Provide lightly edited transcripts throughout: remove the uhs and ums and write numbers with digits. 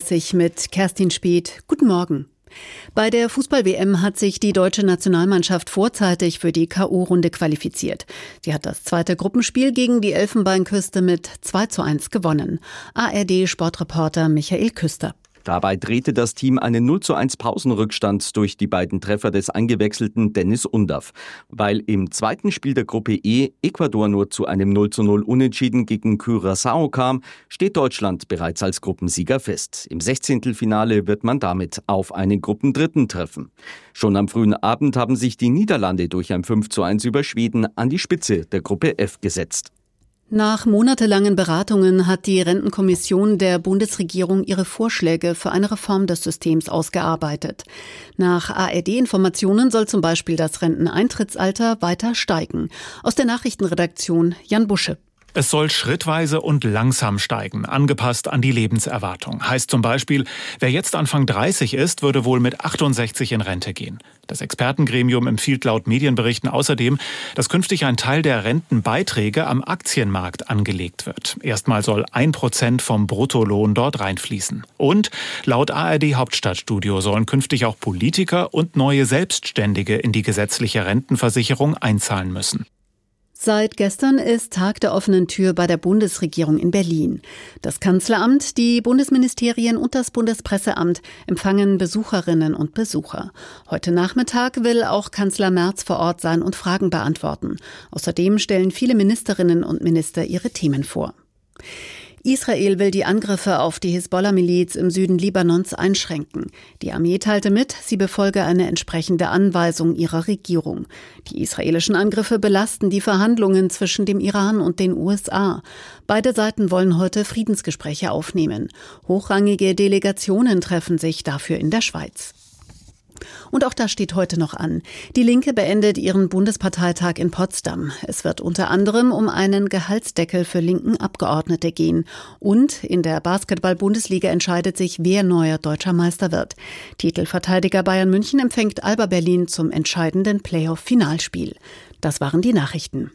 8.30 Uhr mit Kerstin Speth. Guten Morgen. Bei der Fußball-WM hat sich die deutsche Nationalmannschaft vorzeitig für die K.O.-Runde qualifiziert. Sie hat das zweite Gruppenspiel gegen die Elfenbeinküste mit 2:1 gewonnen. ARD-Sportreporter Michael Küster. Dabei drehte das Team einen 0:1 Pausenrückstand durch die beiden Treffer des eingewechselten Dennis Undaff. Weil im zweiten Spiel der Gruppe E Ecuador nur zu einem 0:0 Unentschieden gegen Curaçao kam, steht Deutschland bereits als Gruppensieger fest. Im 16. Finale wird man damit auf einen Gruppendritten treffen. Schon am frühen Abend haben sich die Niederlande durch ein 5:1 über Schweden an die Spitze der Gruppe F gesetzt. Nach monatelangen Beratungen hat die Rentenkommission der Bundesregierung ihre Vorschläge für eine Reform des Systems ausgearbeitet. Nach ARD-Informationen soll zum Beispiel das Renteneintrittsalter weiter steigen. Aus der Nachrichtenredaktion Jan Busche. Es soll schrittweise und langsam steigen, angepasst an die Lebenserwartung. Heißt zum Beispiel, wer jetzt Anfang 30 ist, würde wohl mit 68 in Rente gehen. Das Expertengremium empfiehlt laut Medienberichten außerdem, dass künftig ein Teil der Rentenbeiträge am Aktienmarkt angelegt wird. Erstmal soll 1% vom Bruttolohn dort reinfließen. Und laut ARD Hauptstadtstudio sollen künftig auch Politiker und neue Selbstständige in die gesetzliche Rentenversicherung einzahlen müssen. Seit gestern ist Tag der offenen Tür bei der Bundesregierung in Berlin. Das Kanzleramt, die Bundesministerien und das Bundespresseamt empfangen Besucherinnen und Besucher. Heute Nachmittag will auch Kanzler Merz vor Ort sein und Fragen beantworten. Außerdem stellen viele Ministerinnen und Minister ihre Themen vor. Israel will die Angriffe auf die Hisbollah-Miliz im Süden Libanons einschränken. Die Armee teilte mit, sie befolge eine entsprechende Anweisung ihrer Regierung. Die israelischen Angriffe belasten die Verhandlungen zwischen dem Iran und den USA. Beide Seiten wollen heute Friedensgespräche aufnehmen. Hochrangige Delegationen treffen sich dafür in der Schweiz. Und auch das steht heute noch an. Die Linke beendet ihren Bundesparteitag in Potsdam. Es wird unter anderem um einen Gehaltsdeckel für linken Abgeordnete gehen. Und in der Basketball-Bundesliga entscheidet sich, wer neuer deutscher Meister wird. Titelverteidiger Bayern München empfängt Alba Berlin zum entscheidenden Playoff-Finalspiel. Das waren die Nachrichten.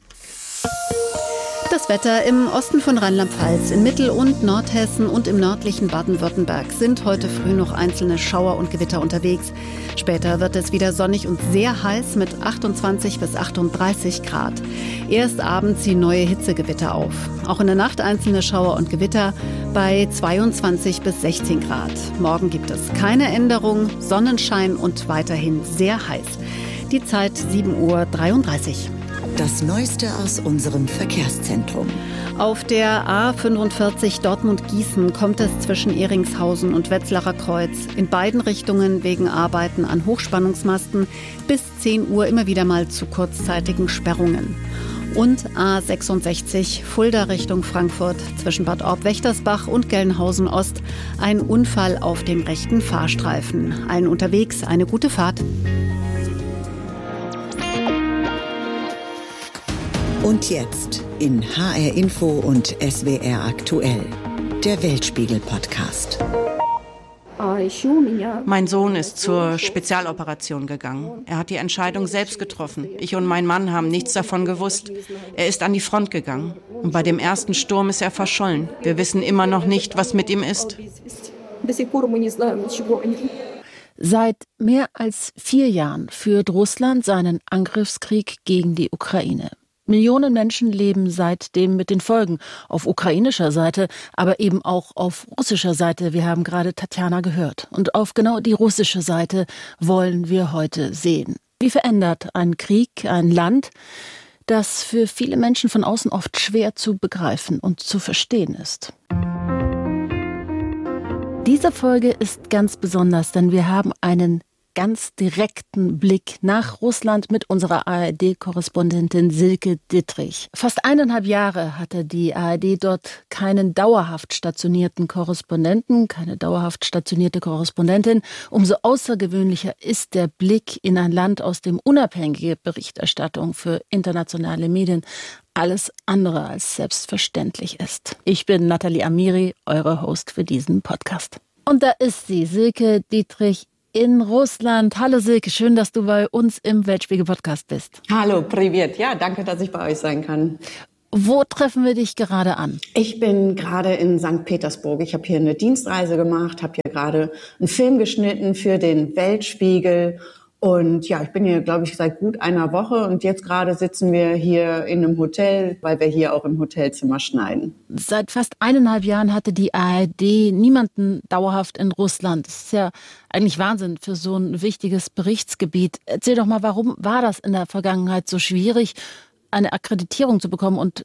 Das Wetter im Osten von Rheinland-Pfalz, in Mittel- und Nordhessen und im nördlichen Baden-Württemberg sind heute früh noch einzelne Schauer und Gewitter unterwegs. Später wird es wieder sonnig und sehr heiß mit 28 bis 38 Grad. Erst abends ziehen neue Hitzegewitter auf. Auch in der Nacht einzelne Schauer und Gewitter bei 22 bis 16 Grad. Morgen gibt es keine Änderung, Sonnenschein und weiterhin sehr heiß. Die Zeit 7:33 Uhr. Das Neueste aus unserem Verkehrszentrum. Auf der A45 Dortmund-Gießen kommt es zwischen Ehringshausen und Wetzlarer Kreuz in beiden Richtungen wegen Arbeiten an Hochspannungsmasten bis 10 Uhr immer wieder mal zu kurzzeitigen Sperrungen. Und A66 Fulda Richtung Frankfurt zwischen Bad Orb-Wächtersbach und Gelnhausen Ost. Ein Unfall auf dem rechten Fahrstreifen. Allen unterwegs eine gute Fahrt. Und jetzt in HR Info und SWR aktuell, der Weltspiegel-Podcast. Mein Sohn ist zur Spezialoperation gegangen. Er hat die Entscheidung selbst getroffen. Ich und mein Mann haben nichts davon gewusst. Er ist an die Front gegangen. Und bei dem ersten Sturm ist er verschollen. Wir wissen immer noch nicht, was mit ihm ist. Seit mehr als 4 Jahren führt Russland seinen Angriffskrieg gegen die Ukraine. Millionen Menschen leben seitdem mit den Folgen auf ukrainischer Seite, aber eben auch auf russischer Seite. Wir haben gerade Tatjana gehört. Und auf genau die russische Seite wollen wir heute sehen. Wie verändert ein Krieg ein Land, das für viele Menschen von außen oft schwer zu begreifen und zu verstehen ist? Diese Folge ist ganz besonders, denn wir haben einen ganz direkten Blick nach Russland mit unserer ARD-Korrespondentin Silke Dittrich. Fast 1,5 Jahre hatte die ARD dort keinen dauerhaft stationierten Korrespondenten, keine dauerhaft stationierte Korrespondentin. Umso außergewöhnlicher ist der Blick in ein Land, aus dem unabhängige Berichterstattung für internationale Medien alles andere als selbstverständlich ist. Ich bin Nathalie Amiri, eure Host für diesen Podcast. Und da ist sie, Silke Dittrich in Russland. Hallo Silke, schön, dass du bei uns im Weltspiegel-Podcast bist. Hallo, privet. Ja, danke, dass ich bei euch sein kann. Wo treffen wir dich gerade an? Ich bin gerade in St. Petersburg. Ich habe hier eine Dienstreise gemacht, habe hier gerade einen Film geschnitten für den Weltspiegel. Und ja, ich bin hier, glaube ich, seit gut einer Woche. Und jetzt gerade sitzen wir hier in einem Hotel, weil wir hier auch im Hotelzimmer schneiden. Seit fast 1,5 Jahren hatte die ARD niemanden dauerhaft in Russland. Das ist ja eigentlich Wahnsinn für so ein wichtiges Berichtsgebiet. Erzähl doch mal, warum war das in der Vergangenheit so schwierig, eine Akkreditierung zu bekommen, und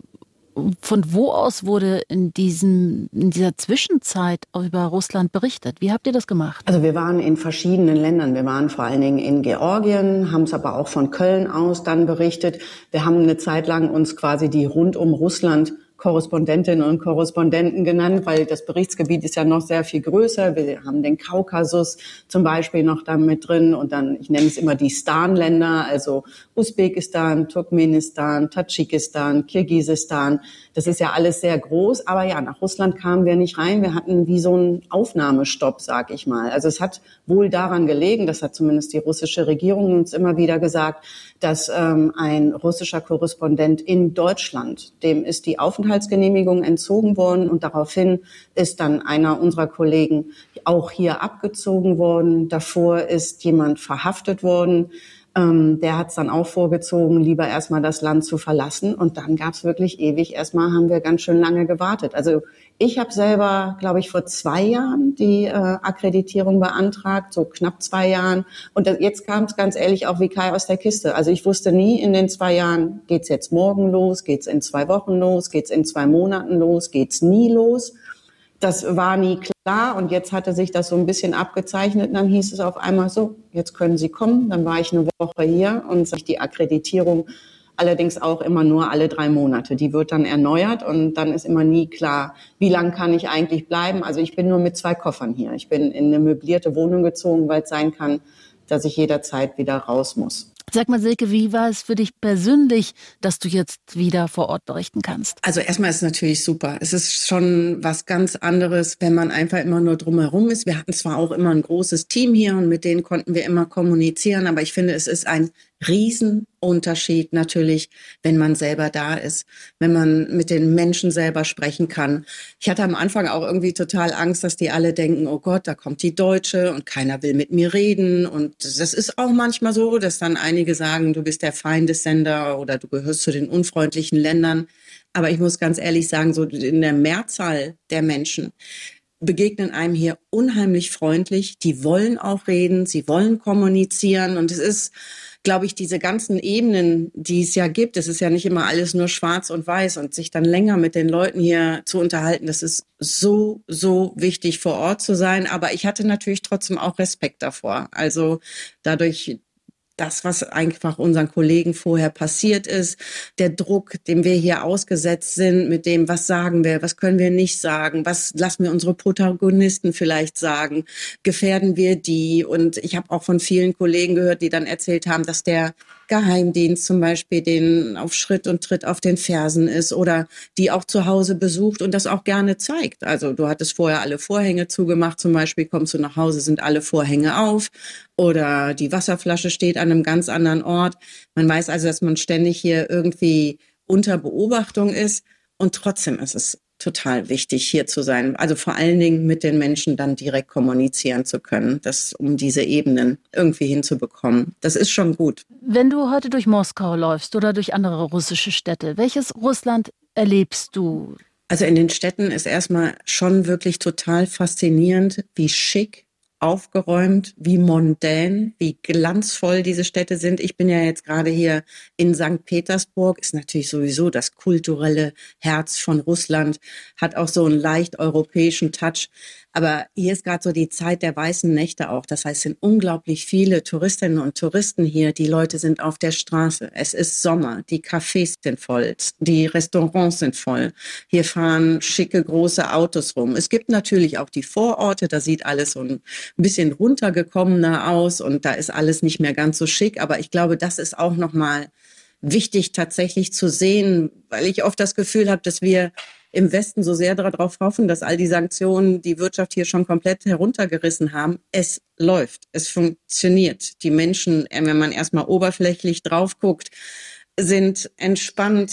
von wo aus wurde in dieser Zwischenzeit über Russland berichtet? Wie habt ihr das gemacht? Also wir waren in verschiedenen Ländern. Wir waren vor allen Dingen in Georgien, haben es aber auch von Köln aus dann berichtet. Wir haben eine Zeit lang uns quasi die rund um Russland Korrespondentinnen und Korrespondenten genannt, weil das Berichtsgebiet ist ja noch sehr viel größer. Wir haben den Kaukasus zum Beispiel noch da mit drin und dann, ich nenne es immer die Stan-Länder, also Usbekistan, Turkmenistan, Tadschikistan, Kirgisistan. Das ist ja alles sehr groß, aber ja, nach Russland kamen wir nicht rein. Wir hatten wie so einen Aufnahmestopp, sag ich mal. Also es hat wohl daran gelegen, das hat zumindest die russische Regierung uns immer wieder gesagt, dass ein russischer Korrespondent in Deutschland, dem ist die Aufenthaltsgenehmigung entzogen worden und daraufhin ist dann einer unserer Kollegen auch hier abgezogen worden. Davor ist jemand verhaftet worden. Der hat es dann auch vorgezogen, lieber erstmal das Land zu verlassen. Und dann gab es wirklich ewig, erstmal haben wir ganz schön lange gewartet. Also ich habe selber, glaube ich, vor 2 Jahren die Akkreditierung beantragt, so knapp 2 Jahren. Und jetzt kam es ganz ehrlich auch wie Kai aus der Kiste. Also ich wusste nie in den 2 Jahren, geht's jetzt morgen los, geht's in 2 Wochen los, geht's in 2 Monaten los, geht's nie los. Das war nie klar und jetzt hatte sich das so ein bisschen abgezeichnet und dann hieß es auf einmal so, jetzt können Sie kommen. Dann war ich eine Woche hier und die Akkreditierung allerdings auch immer nur alle 3 Monate. Die wird dann erneuert und dann ist immer nie klar, wie lang kann ich eigentlich bleiben. Also ich bin nur mit 2 Koffern hier. Ich bin in eine möblierte Wohnung gezogen, weil es sein kann, dass ich jederzeit wieder raus muss. Sag mal, Silke, wie war es für dich persönlich, dass du jetzt wieder vor Ort berichten kannst? Also erstmal ist es natürlich super. Es ist schon was ganz anderes, wenn man einfach immer nur drumherum ist. Wir hatten zwar auch immer ein großes Team hier und mit denen konnten wir immer kommunizieren, aber ich finde, es ist ein Riesenunterschied natürlich, wenn man selber da ist, wenn man mit den Menschen selber sprechen kann. Ich hatte am Anfang auch irgendwie total Angst, dass die alle denken, oh Gott, da kommt die Deutsche und keiner will mit mir reden. Und das ist auch manchmal so, dass dann einige sagen, du bist der Feindessender oder du gehörst zu den unfreundlichen Ländern. Aber ich muss ganz ehrlich sagen, so in der Mehrzahl der Menschen begegnen einem hier unheimlich freundlich. Die wollen auch reden, sie wollen kommunizieren und es ist, glaube ich, diese ganzen Ebenen, die es ja gibt, es ist ja nicht immer alles nur schwarz und weiß und sich dann länger mit den Leuten hier zu unterhalten, das ist so, so wichtig, vor Ort zu sein. Aber ich hatte natürlich trotzdem auch Respekt davor. Also dadurch, das, was einfach unseren Kollegen vorher passiert ist, der Druck, dem wir hier ausgesetzt sind, mit dem, was sagen wir, was können wir nicht sagen, was lassen wir unsere Protagonisten vielleicht sagen, gefährden wir die? Und ich habe auch von vielen Kollegen gehört, die dann erzählt haben, dass der Geheimdienst zum Beispiel denen auf Schritt und Tritt auf den Fersen ist oder die auch zu Hause besucht und das auch gerne zeigt. Also du hattest vorher alle Vorhänge zugemacht, zum Beispiel kommst du nach Hause, sind alle Vorhänge auf oder die Wasserflasche steht an einem ganz anderen Ort. Man weiß also, dass man ständig hier irgendwie unter Beobachtung ist und trotzdem ist es total wichtig, hier zu sein. Also vor allen Dingen mit den Menschen dann direkt kommunizieren zu können, um diese Ebenen irgendwie hinzubekommen. Das ist schon gut. Wenn du heute durch Moskau läufst oder durch andere russische Städte, welches Russland erlebst du? Also in den Städten ist erstmal schon wirklich total faszinierend, wie schick, aufgeräumt, wie mondän, wie glanzvoll diese Städte sind. Ich bin ja jetzt gerade hier in St. Petersburg, ist natürlich sowieso das kulturelle Herz von Russland, hat auch so einen leicht europäischen Touch. Aber hier ist gerade so die Zeit der weißen Nächte auch. Das heißt, es sind unglaublich viele Touristinnen und Touristen hier. Die Leute sind auf der Straße. Es ist Sommer. Die Cafés sind voll. Die Restaurants sind voll. Hier fahren schicke, große Autos rum. Es gibt natürlich auch die Vororte. Da sieht alles so ein bisschen runtergekommener aus und da ist alles nicht mehr ganz so schick. Aber ich glaube, das ist auch nochmal wichtig tatsächlich zu sehen, weil ich oft das Gefühl habe, dass wir im Westen so sehr darauf hoffen, dass all die Sanktionen die Wirtschaft hier schon komplett heruntergerissen haben. Es läuft, es funktioniert. Die Menschen, wenn man erstmal oberflächlich drauf guckt, sind entspannt.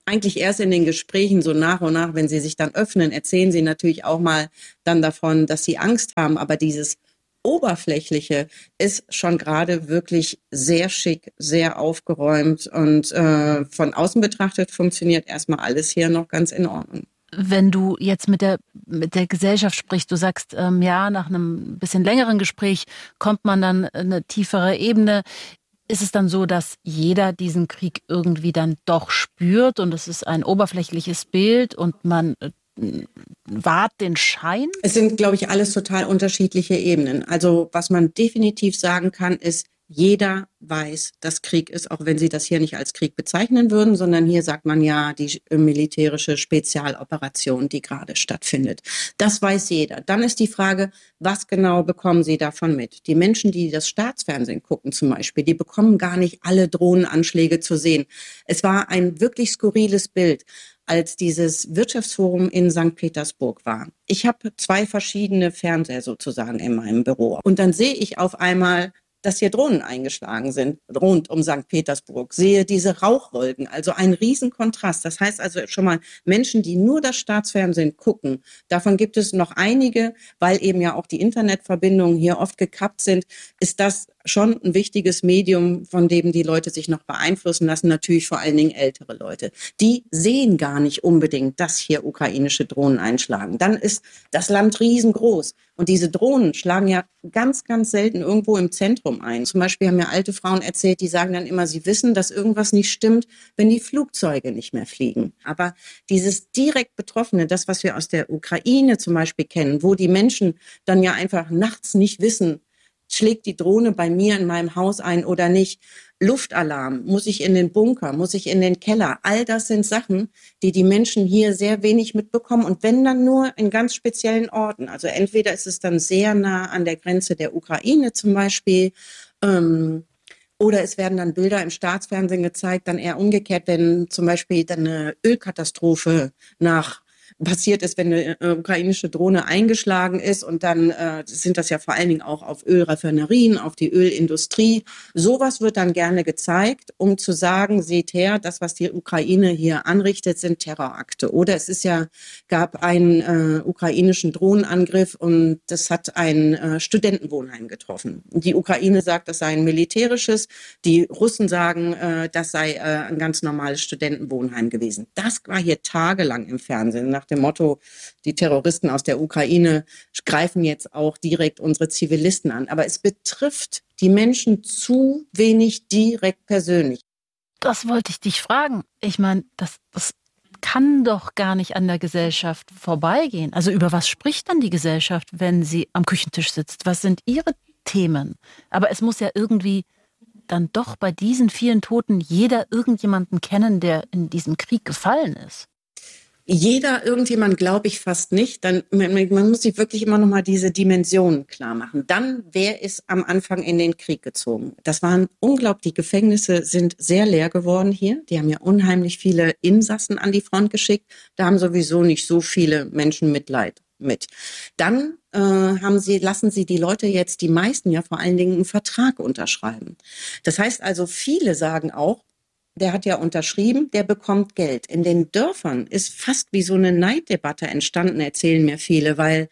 eigentlich erst in den Gesprächen so nach und nach, wenn sie sich dann öffnen, erzählen sie natürlich auch mal dann davon, dass sie Angst haben. Aber dieses Oberflächliche ist schon gerade wirklich sehr schick, sehr aufgeräumt und von außen betrachtet funktioniert erstmal alles hier noch ganz in Ordnung. Wenn du jetzt mit der Gesellschaft sprichst, du sagst, ja, nach einem bisschen längeren Gespräch kommt man dann eine tiefere Ebene. Ist es dann so, dass jeder diesen Krieg irgendwie dann doch spürt und es ist ein oberflächliches Bild und man wahrt den Schein? Es sind, glaube ich, alles total unterschiedliche Ebenen. Also was man definitiv sagen kann, ist, jeder weiß, dass Krieg ist, auch wenn sie das hier nicht als Krieg bezeichnen würden, sondern hier sagt man ja die militärische Spezialoperation, die gerade stattfindet. Das weiß jeder. Dann ist die Frage, was genau bekommen sie davon mit? Die Menschen, die das Staatsfernsehen gucken zum Beispiel, die bekommen gar nicht alle Drohnenanschläge zu sehen. Es war ein wirklich skurriles Bild, als dieses Wirtschaftsforum in St. Petersburg war. Ich habe 2 verschiedene Fernseher sozusagen in meinem Büro. Und dann sehe ich auf einmal, dass hier Drohnen eingeschlagen sind rund um St. Petersburg. Sehe diese Rauchwolken, also ein Riesenkontrast. Das heißt also schon mal, Menschen, die nur das Staatsfernsehen gucken, davon gibt es noch einige, weil eben ja auch die Internetverbindungen hier oft gekappt sind, ist das schon ein wichtiges Medium, von dem die Leute sich noch beeinflussen lassen, natürlich vor allen Dingen ältere Leute. Die sehen gar nicht unbedingt, dass hier ukrainische Drohnen einschlagen. Dann ist das Land riesengroß und diese Drohnen schlagen ja ganz, ganz selten irgendwo im Zentrum ein. Zum Beispiel haben mir alte Frauen erzählt, die sagen dann immer, sie wissen, dass irgendwas nicht stimmt, wenn die Flugzeuge nicht mehr fliegen. Aber dieses direkt Betroffene, das, was wir aus der Ukraine zum Beispiel kennen, wo die Menschen dann ja einfach nachts nicht wissen, schlägt die Drohne bei mir in meinem Haus ein oder nicht? Luftalarm, muss ich in den Bunker, muss ich in den Keller? All das sind Sachen, die die Menschen hier sehr wenig mitbekommen und wenn dann nur in ganz speziellen Orten. Also entweder ist es dann sehr nah an der Grenze der Ukraine zum Beispiel, oder es werden dann Bilder im Staatsfernsehen gezeigt, dann eher umgekehrt, wenn zum Beispiel dann eine Ölkatastrophe passiert ist, wenn eine ukrainische Drohne eingeschlagen ist und dann sind das ja vor allen Dingen auch auf Ölraffinerien, auf die Ölindustrie. Sowas wird dann gerne gezeigt, um zu sagen, seht her, das, was die Ukraine hier anrichtet, sind Terrorakte. Oder es gab einen ukrainischen Drohnenangriff und das hat ein Studentenwohnheim getroffen. Die Ukraine sagt, das sei ein militärisches, die Russen sagen, das sei ein ganz normales Studentenwohnheim gewesen. Das war hier tagelang im Fernsehen, nach dem Motto, die Terroristen aus der Ukraine greifen jetzt auch direkt unsere Zivilisten an. Aber es betrifft die Menschen zu wenig direkt persönlich. Das wollte ich dich fragen. Ich meine, das kann doch gar nicht an der Gesellschaft vorbeigehen. Also über was spricht dann die Gesellschaft, wenn sie am Küchentisch sitzt? Was sind ihre Themen? Aber es muss ja irgendwie dann doch bei diesen vielen Toten jeder irgendjemanden kennen, der in diesem Krieg gefallen ist. Irgendjemand glaube ich fast nicht. Man muss sich wirklich immer noch mal diese Dimensionen klar machen. Dann, wer ist am Anfang in den Krieg gezogen? Das waren unglaublich, die Gefängnisse sind sehr leer geworden hier. Die haben ja unheimlich viele Insassen an die Front geschickt. Da haben sowieso nicht so viele Menschen Mitleid mit. Dann lassen sie die Leute jetzt, die meisten ja vor allen Dingen, einen Vertrag unterschreiben. Das heißt also, viele sagen auch, der hat ja unterschrieben, der bekommt Geld. In den Dörfern ist fast wie so eine Neiddebatte entstanden, erzählen mir viele, weil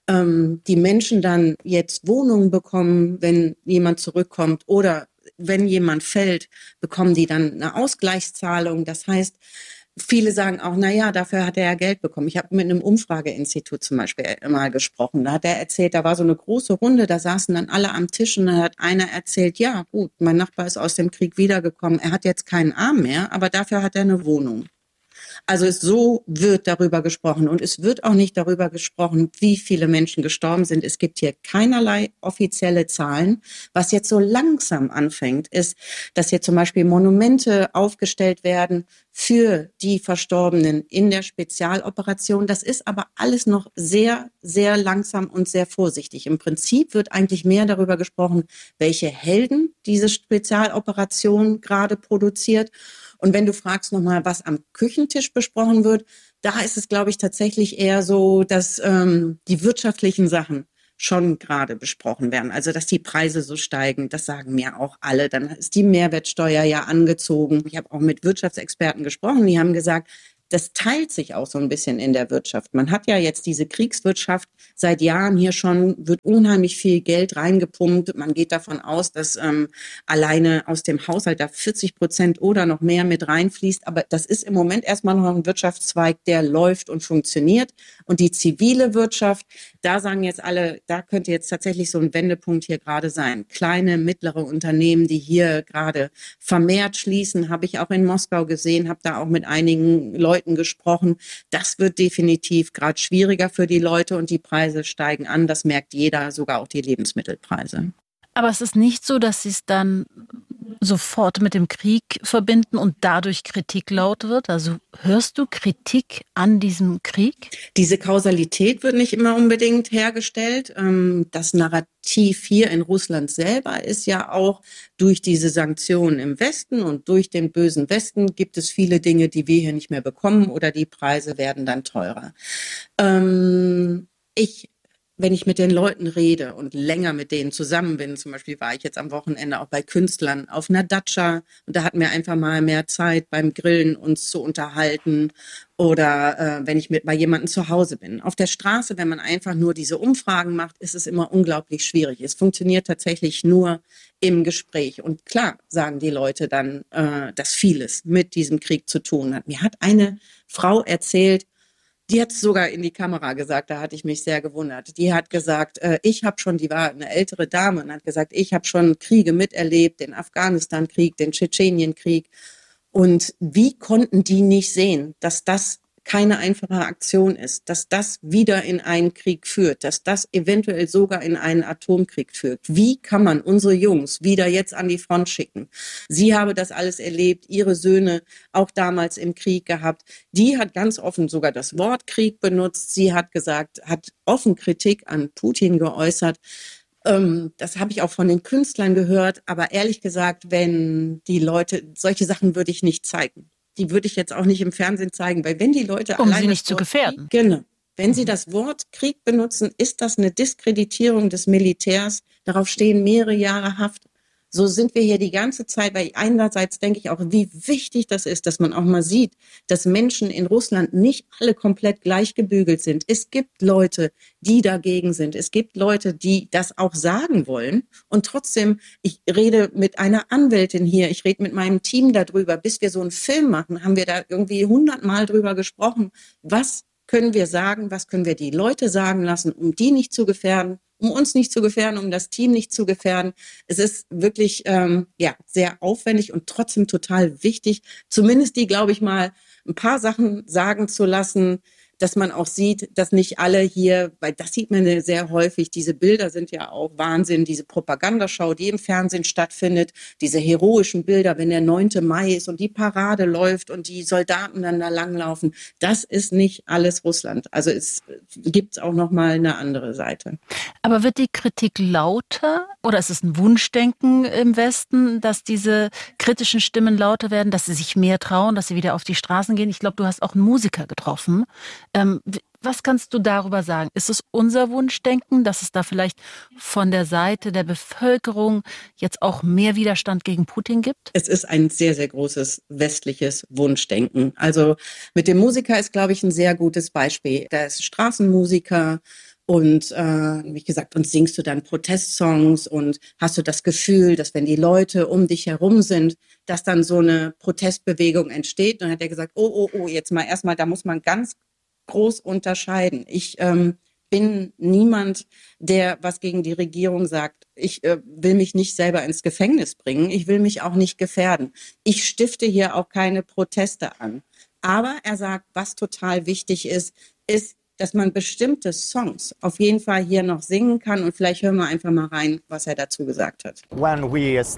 die Menschen dann jetzt Wohnungen bekommen, wenn jemand zurückkommt oder wenn jemand fällt, bekommen die dann eine Ausgleichszahlung. Das heißt, viele sagen auch, naja, dafür hat er ja Geld bekommen. Ich habe mit einem Umfrageinstitut zum Beispiel mal gesprochen. Da hat er erzählt, da war so eine große Runde, da saßen dann alle am Tisch und da hat einer erzählt, ja gut, mein Nachbar ist aus dem Krieg wiedergekommen. Er hat jetzt keinen Arm mehr, aber dafür hat er eine Wohnung. Also so wird darüber gesprochen und es wird auch nicht darüber gesprochen, wie viele Menschen gestorben sind. Es gibt hier keinerlei offizielle Zahlen. Was jetzt so langsam anfängt, ist, dass hier zum Beispiel Monumente aufgestellt werden für die Verstorbenen in der Spezialoperation. Das ist aber alles noch sehr, sehr langsam und sehr vorsichtig. Im Prinzip wird eigentlich mehr darüber gesprochen, welche Helden diese Spezialoperation gerade produziert. Und wenn du fragst nochmal, was am Küchentisch besprochen wird, da ist es, glaube ich, tatsächlich eher so, dass die wirtschaftlichen Sachen schon gerade besprochen werden. Also, dass die Preise so steigen, das sagen mir auch alle. Dann ist die Mehrwertsteuer ja angezogen. Ich habe auch mit Wirtschaftsexperten gesprochen, die haben gesagt, das teilt sich auch so ein bisschen in der Wirtschaft. Man hat ja jetzt diese Kriegswirtschaft seit Jahren hier schon, wird unheimlich viel Geld reingepumpt. Man geht davon aus, dass alleine aus dem Haushalt da 40% oder noch mehr mit reinfließt. Aber das ist im Moment erstmal noch ein Wirtschaftszweig, der läuft und funktioniert. Und die zivile Wirtschaft, da sagen jetzt alle, da könnte jetzt tatsächlich so ein Wendepunkt hier gerade sein. Kleine, mittlere Unternehmen, die hier gerade vermehrt schließen, habe ich auch in Moskau gesehen, habe da auch mit einigen Leuten gesprochen. Das wird definitiv gerade schwieriger für die Leute und die Preise steigen an. Das merkt jeder, sogar auch die Lebensmittelpreise. Aber es ist nicht so, dass Sie es dann sofort mit dem Krieg verbinden und dadurch Kritik laut wird? Also hörst du Kritik an diesem Krieg? Diese Kausalität wird nicht immer unbedingt hergestellt. Das Narrativ hier in Russland selber ist ja auch durch diese Sanktionen im Westen und durch den bösen Westen gibt es viele Dinge, die wir hier nicht mehr bekommen oder die Preise werden dann teurer. Wenn ich mit den Leuten rede und länger mit denen zusammen bin, zum Beispiel war ich jetzt am Wochenende auch bei Künstlern auf einer Datscha und da hatten wir einfach mal mehr Zeit beim Grillen uns zu unterhalten oder wenn ich bei jemandem zu Hause bin. Auf der Straße, wenn man einfach nur diese Umfragen macht, ist es immer unglaublich schwierig. Es funktioniert tatsächlich nur im Gespräch und klar sagen die Leute dann, dass vieles mit diesem Krieg zu tun hat. Mir hat eine Frau erzählt, die hat es sogar in die Kamera gesagt, da hatte ich mich sehr gewundert. Die hat gesagt, die war eine ältere Dame und hat gesagt, ich habe schon Kriege miterlebt, den Afghanistan-Krieg, den Tschetschenien-Krieg. Und wie konnten die nicht sehen, dass das keine einfache Aktion ist, dass das wieder in einen Krieg führt, dass das eventuell sogar in einen Atomkrieg führt. Wie kann man unsere Jungs wieder jetzt an die Front schicken? Sie habe das alles erlebt, ihre Söhne auch damals im Krieg gehabt. Die hat ganz offen sogar das Wort Krieg benutzt. Sie hat gesagt, hat offen Kritik an Putin geäußert. Das habe ich auch von den Künstlern gehört. Aber ehrlich gesagt, wenn die Leute, solche Sachen würde ich nicht zeigen. Die würde ich jetzt auch nicht im Fernsehen zeigen, weil wenn die Leute um sie nicht zu gefährden. Genau. Wenn sie das Wort Krieg benutzen, ist das eine Diskreditierung des Militärs. Darauf stehen mehrere Jahre Haft. So sind wir hier die ganze Zeit, weil einerseits denke ich auch, wie wichtig das ist, dass man auch mal sieht, dass Menschen in Russland nicht alle komplett gleich gebügelt sind. Es gibt Leute, die dagegen sind. Es gibt Leute, die das auch sagen wollen. Und trotzdem, ich rede mit einer Anwältin hier, ich rede mit meinem Team darüber, bis wir so einen Film machen, haben wir da irgendwie 100-mal drüber gesprochen. Was können wir sagen, was können wir die Leute sagen lassen, um die nicht zu gefährden? Um uns nicht zu gefährden, um das Team nicht zu gefährden. Es ist wirklich sehr aufwendig und trotzdem total wichtig, zumindest die, glaube ich mal, ein paar Sachen sagen zu lassen, dass man auch sieht, dass nicht alle hier, weil das sieht man sehr häufig, diese Bilder sind ja auch Wahnsinn, diese Propagandaschau, die im Fernsehen stattfindet, diese heroischen Bilder, wenn der 9. Mai ist und die Parade läuft und die Soldaten dann da langlaufen, das ist nicht alles Russland. Also es gibt auch noch mal eine andere Seite. Aber wird die Kritik lauter oder ist es ein Wunschdenken im Westen, dass diese kritischen Stimmen lauter werden, dass sie sich mehr trauen, dass sie wieder auf die Straßen gehen? Ich glaube, du hast auch einen Musiker getroffen. Was kannst du darüber sagen? Ist es unser Wunschdenken, dass es da vielleicht von der Seite der Bevölkerung jetzt auch mehr Widerstand gegen Putin gibt? Es ist ein sehr, sehr großes westliches Wunschdenken. Also mit dem Musiker ist, glaube ich, ein sehr gutes Beispiel. Der ist Straßenmusiker. Und wie gesagt, und singst du dann Protestsongs und hast du das Gefühl, dass wenn die Leute um dich herum sind, dass dann so eine Protestbewegung entsteht. Und dann hat er gesagt, jetzt mal erstmal, da muss man ganz groß unterscheiden. Ich bin niemand, der was gegen die Regierung sagt. Ich will mich nicht selber ins Gefängnis bringen. Ich will mich auch nicht gefährden. Ich stifte hier auch keine Proteste an. Aber er sagt, was total wichtig ist, dass man bestimmte Songs auf jeden Fall hier noch singen kann. Und vielleicht hören wir einfach mal rein, was er dazu gesagt hat. Wenn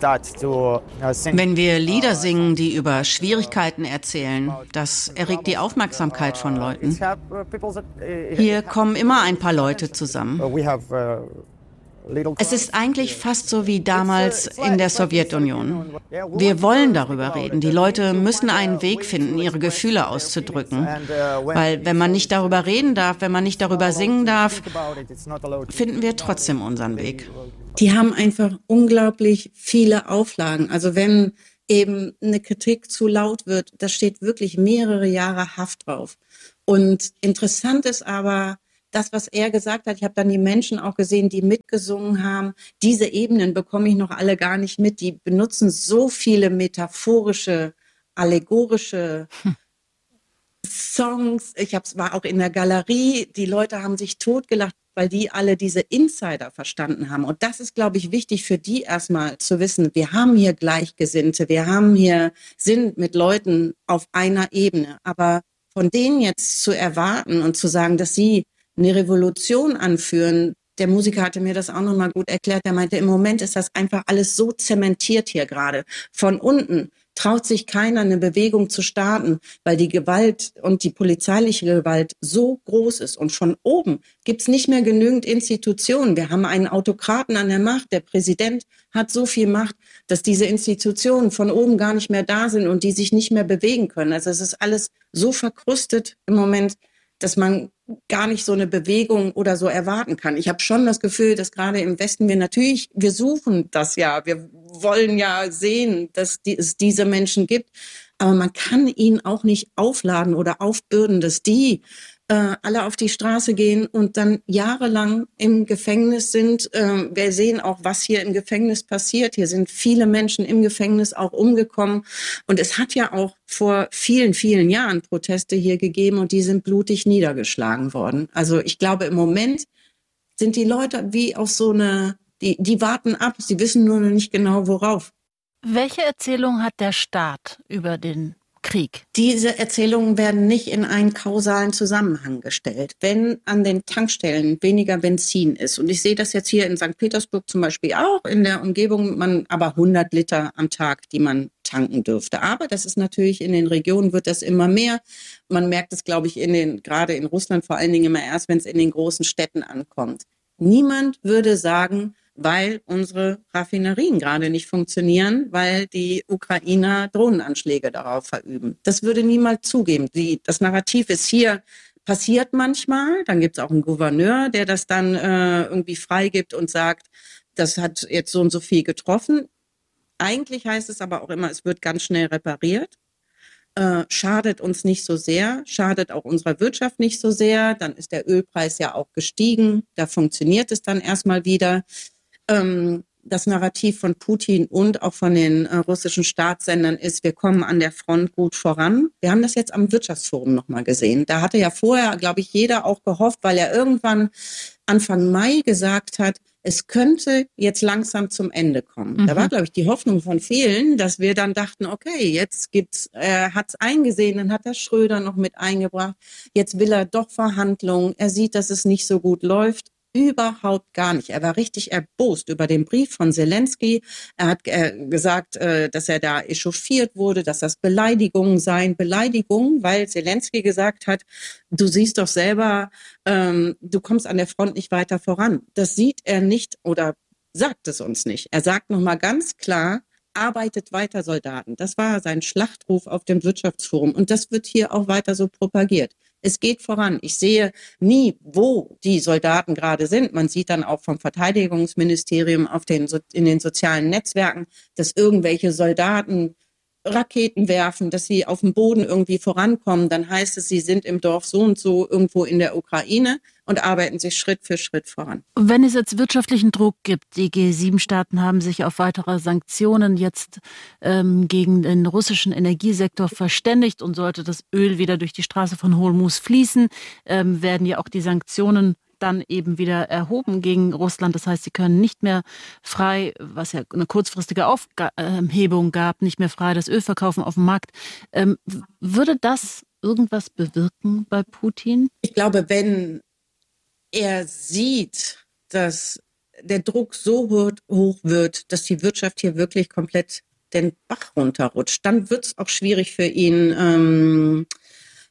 wir Lieder singen, die über Schwierigkeiten erzählen, das erregt die Aufmerksamkeit von Leuten. Hier kommen immer ein paar Leute zusammen. Es ist eigentlich fast so wie damals in der Sowjetunion. Wir wollen darüber reden. Die Leute müssen einen Weg finden, ihre Gefühle auszudrücken. Weil wenn man nicht darüber reden darf, wenn man nicht darüber singen darf, finden wir trotzdem unseren Weg. Die haben einfach unglaublich viele Auflagen. Also wenn eben eine Kritik zu laut wird, da steht wirklich mehrere Jahre Haft drauf. Und interessant ist aber, das, was er gesagt hat, ich habe dann die Menschen auch gesehen, die mitgesungen haben. Diese Ebenen bekomme ich noch alle gar nicht mit. Die benutzen so viele metaphorische, allegorische Songs. War auch in der Galerie. Die Leute haben sich totgelacht, weil die alle diese Insider verstanden haben. Und das ist, glaube ich, wichtig für die erstmal zu wissen. Wir haben hier Gleichgesinnte. Sind mit Leuten auf einer Ebene. Aber von denen jetzt zu erwarten und zu sagen, dass sie eine Revolution anführen. Der Musiker hatte mir das auch nochmal gut erklärt. Der meinte, im Moment ist das einfach alles so zementiert hier gerade. Von unten traut sich keiner, eine Bewegung zu starten, weil die Gewalt und die polizeiliche Gewalt so groß ist. Und von oben gibt's nicht mehr genügend Institutionen. Wir haben einen Autokraten an der Macht. Der Präsident hat so viel Macht, dass diese Institutionen von oben gar nicht mehr da sind und die sich nicht mehr bewegen können. Also es ist alles so verkrustet im Moment, dass man gar nicht so eine Bewegung oder so erwarten kann. Ich habe schon das Gefühl, dass gerade im Westen wir suchen das ja, wir wollen ja sehen, dass es diese Menschen gibt, aber man kann ihnen auch nicht aufladen oder aufbürden, dass die alle auf die Straße gehen und dann jahrelang im Gefängnis sind. Wir sehen auch, was hier im Gefängnis passiert. Hier sind viele Menschen im Gefängnis auch umgekommen. Und es hat ja auch vor vielen, vielen Jahren Proteste hier gegeben und die sind blutig niedergeschlagen worden. Also ich glaube, im Moment sind die Leute wie auf so eine, die warten ab. Sie wissen nur noch nicht genau, worauf. Welche Erzählung hat der Staat über den Krieg? Diese Erzählungen werden nicht in einen kausalen Zusammenhang gestellt. Wenn an den Tankstellen weniger Benzin ist, und ich sehe das jetzt hier in St. Petersburg zum Beispiel auch in der Umgebung, aber 100 Liter am Tag, die man tanken dürfte. Aber das ist natürlich in den Regionen wird das immer mehr. Man merkt es, glaube ich, gerade in Russland vor allen Dingen immer erst, wenn es in den großen Städten ankommt. Niemand würde sagen, weil unsere Raffinerien gerade nicht funktionieren, weil die Ukrainer Drohnenanschläge darauf verüben. Das würde niemand zugeben. Das Narrativ ist hier, passiert manchmal. Dann gibt es auch einen Gouverneur, der das dann irgendwie freigibt und sagt, das hat jetzt so und so viel getroffen. Eigentlich heißt es aber auch immer, es wird ganz schnell repariert. Schadet uns nicht so sehr, schadet auch unserer Wirtschaft nicht so sehr. Dann ist der Ölpreis ja auch gestiegen. Da funktioniert es dann erstmal wieder. Das Narrativ von Putin und auch von den russischen Staatssendern ist, wir kommen an der Front gut voran. Wir haben das jetzt am Wirtschaftsforum nochmal gesehen. Da hatte ja vorher, glaube ich, jeder auch gehofft, weil er irgendwann Anfang Mai gesagt hat, es könnte jetzt langsam zum Ende kommen. Da war, glaube ich, die Hoffnung von vielen, dass wir dann dachten, okay, jetzt hat's eingesehen, dann hat der Schröder noch mit eingebracht. Jetzt will er doch Verhandlungen. Er sieht, dass es nicht so gut läuft. Überhaupt gar nicht. Er war richtig erbost über den Brief von Zelensky. Er hat gesagt, dass er da echauffiert wurde, dass das Beleidigungen seien. Beleidigungen, weil Zelensky gesagt hat, du siehst doch selber, du kommst an der Front nicht weiter voran. Das sieht er nicht oder sagt es uns nicht. Er sagt nochmal ganz klar, arbeitet weiter, Soldaten. Das war sein Schlachtruf auf dem Wirtschaftsforum. Und das wird hier auch weiter so propagiert. Es geht voran. Ich sehe nie, wo die Soldaten gerade sind. Man sieht dann auch vom Verteidigungsministerium in den sozialen Netzwerken, dass irgendwelche Soldaten Raketen werfen, dass sie auf dem Boden irgendwie vorankommen. Dann heißt es, sie sind im Dorf so und so irgendwo in der Ukraine und arbeiten sich Schritt für Schritt voran. Wenn es jetzt wirtschaftlichen Druck gibt, die G7-Staaten haben sich auf weitere Sanktionen jetzt gegen den russischen Energiesektor verständigt und sollte das Öl wieder durch die Straße von Hormuz fließen, werden ja auch die Sanktionen dann eben wieder erhoben gegen Russland. Das heißt, sie können nicht mehr frei, was ja eine kurzfristige Aufhebung gab, nicht mehr frei das Öl verkaufen auf dem Markt. Würde das irgendwas bewirken bei Putin? Ich glaube, wenn er sieht, dass der Druck so hoch wird, dass die Wirtschaft hier wirklich komplett den Bach runterrutscht, dann wird es auch schwierig für ihn,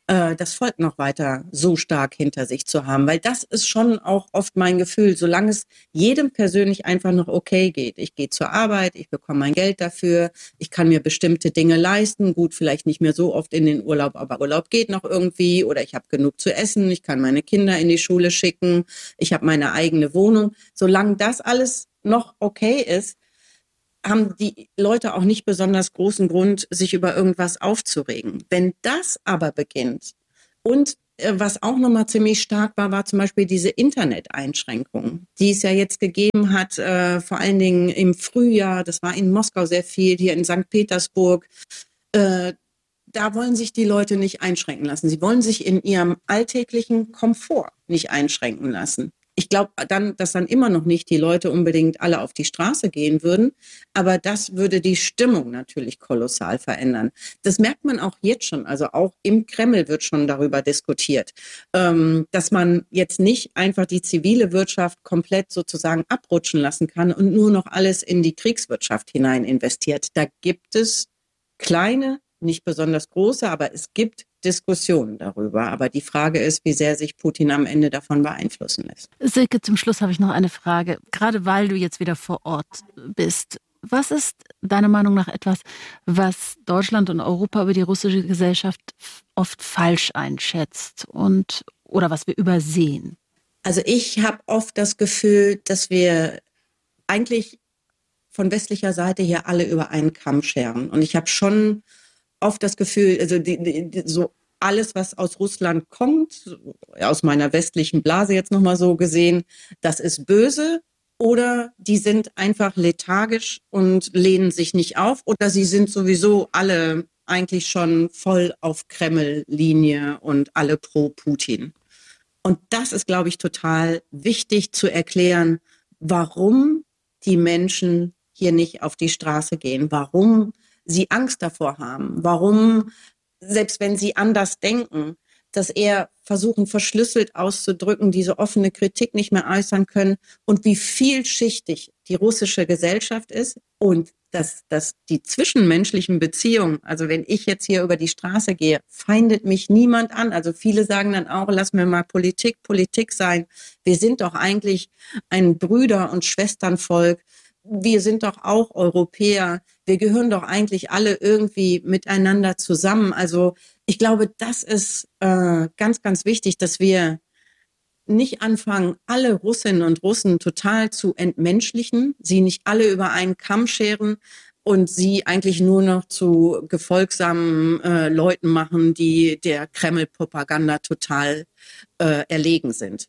das Volk noch weiter so stark hinter sich zu haben. Weil das ist schon auch oft mein Gefühl, solange es jedem persönlich einfach noch okay geht. Ich gehe zur Arbeit, ich bekomme mein Geld dafür, ich kann mir bestimmte Dinge leisten. Gut, vielleicht nicht mehr so oft in den Urlaub, aber Urlaub geht noch irgendwie. Oder ich habe genug zu essen, ich kann meine Kinder in die Schule schicken, ich habe meine eigene Wohnung. Solange das alles noch okay ist, haben die Leute auch nicht besonders großen Grund, sich über irgendwas aufzuregen. Wenn das aber beginnt und was auch nochmal ziemlich stark war zum Beispiel diese Internet-Einschränkung, die es ja jetzt gegeben hat, vor allen Dingen im Frühjahr, das war in Moskau sehr viel, hier in St. Petersburg. Da wollen sich die Leute nicht einschränken lassen. Sie wollen sich in ihrem alltäglichen Komfort nicht einschränken lassen. Ich glaube dann, dass dann immer noch nicht die Leute unbedingt alle auf die Straße gehen würden, aber das würde die Stimmung natürlich kolossal verändern. Das merkt man auch jetzt schon, also auch im Kreml wird schon darüber diskutiert, dass man jetzt nicht einfach die zivile Wirtschaft komplett sozusagen abrutschen lassen kann und nur noch alles in die Kriegswirtschaft hinein investiert. Da gibt es kleine, nicht besonders große, aber es gibt Diskussionen darüber. Aber die Frage ist, wie sehr sich Putin am Ende davon beeinflussen lässt. Silke, zum Schluss habe ich noch eine Frage. Gerade weil du jetzt wieder vor Ort bist. Was ist deiner Meinung nach etwas, was Deutschland und Europa über die russische Gesellschaft oft falsch einschätzt oder was wir übersehen? Also ich habe oft das Gefühl, dass wir eigentlich von westlicher Seite hier alle über einen Kamm scheren. Und ich habe schon oft das Gefühl, also so alles, was aus Russland kommt, aus meiner westlichen Blase jetzt nochmal so gesehen, das ist böse oder die sind einfach lethargisch und lehnen sich nicht auf oder sie sind sowieso alle eigentlich schon voll auf Kreml-Linie und alle pro Putin. Und das ist, glaube ich, total wichtig zu erklären, warum die Menschen hier nicht auf die Straße gehen, warum sie Angst davor haben, warum, selbst wenn sie anders denken, dass eher versuchen, verschlüsselt auszudrücken, diese offene Kritik nicht mehr äußern können und wie vielschichtig die russische Gesellschaft ist und dass die zwischenmenschlichen Beziehungen, also wenn ich jetzt hier über die Straße gehe, feindet mich niemand an. Also viele sagen dann auch, lass mir mal Politik sein. Wir sind doch eigentlich ein Brüder- und Schwesternvolk. Wir sind doch auch Europäer, wir gehören doch eigentlich alle irgendwie miteinander zusammen. Also ich glaube, das ist ganz, ganz wichtig, dass wir nicht anfangen, alle Russinnen und Russen total zu entmenschlichen, sie nicht alle über einen Kamm scheren und sie eigentlich nur noch zu gefolgsamen Leuten machen, die der Kreml-Propaganda total erlegen sind.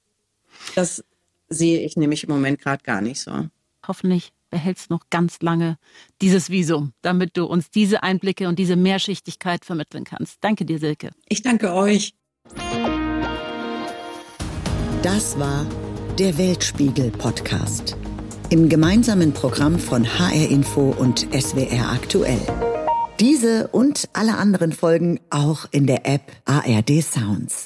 Das sehe ich nämlich im Moment gerade gar nicht so. Hoffentlich behältst noch ganz lange dieses Visum, damit du uns diese Einblicke und diese Mehrschichtigkeit vermitteln kannst. Danke dir, Silke. Ich danke euch. Das war der Weltspiegel-Podcast. Im gemeinsamen Programm von HR Info und SWR Aktuell. Diese und alle anderen Folgen auch in der App ARD Sounds.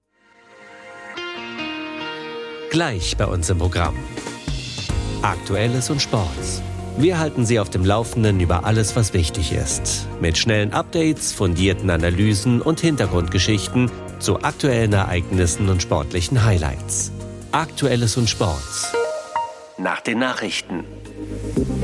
Gleich bei uns im Programm. Aktuelles und Sports. Wir halten Sie auf dem Laufenden über alles, was wichtig ist. Mit schnellen Updates, fundierten Analysen und Hintergrundgeschichten zu aktuellen Ereignissen und sportlichen Highlights. Aktuelles und Sports. Nach den Nachrichten.